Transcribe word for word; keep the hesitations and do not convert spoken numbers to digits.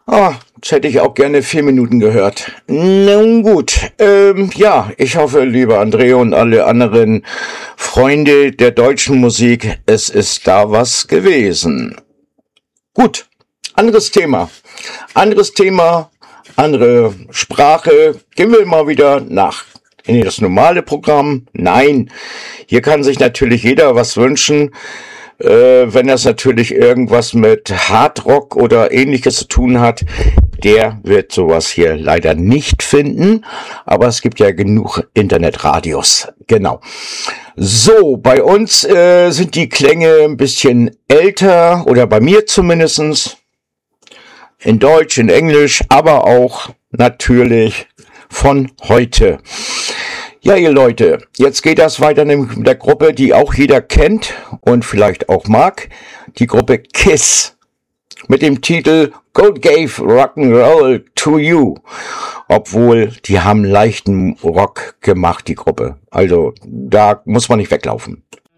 Ah, das hätte ich auch gerne vier Minuten gehört. Nun gut, ähm, ja, ich hoffe, lieber André und alle anderen Freunde der deutschen Musik, es ist da was gewesen. Gut, anderes Thema. Anderes Thema, andere Sprache. Gehen wir mal wieder nach in das normale Programm. Nein, hier kann sich natürlich jeder was wünschen. Äh, wenn das natürlich irgendwas mit Hardrock oder ähnliches zu tun hat, der wird sowas hier leider nicht finden. Aber es gibt ja genug Internetradios. Genau. So, bei uns äh, sind die Klänge ein bisschen älter, oder bei mir zumindestens. In Deutsch, in Englisch, aber auch natürlich von heute. Ja, ihr Leute, jetzt geht das weiter mit der Gruppe, die auch jeder kennt und vielleicht auch mag. Die Gruppe KISS mit dem Titel God Gave Rock'n'Roll to You. Obwohl, die haben leichten Rock gemacht, die Gruppe. Also, da muss man nicht weglaufen.